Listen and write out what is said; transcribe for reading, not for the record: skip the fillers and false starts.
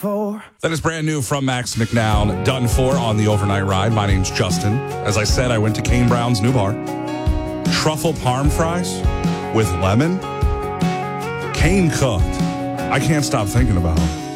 for. That is brand new from Max McNown, Done For on the Overnight Ride. My name's Justin. As I said, I went to Kane Brown's new bar. Truffle parm fries with lemon. Kane cooked. I can't stop thinking about it.